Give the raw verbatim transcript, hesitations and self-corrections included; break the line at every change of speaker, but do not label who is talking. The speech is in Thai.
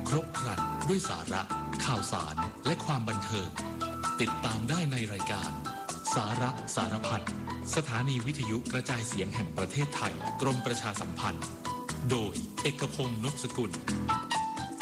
ครบครันด้วยสาระข่าวสารและความบันเทิงติดตามได้ในรายการสาระสารพันสถานีวิทยุกระจายเสียงแห่งประเทศไทยกรมประชาสัมพันธ์โดยเอกพงษ์ นพสกุล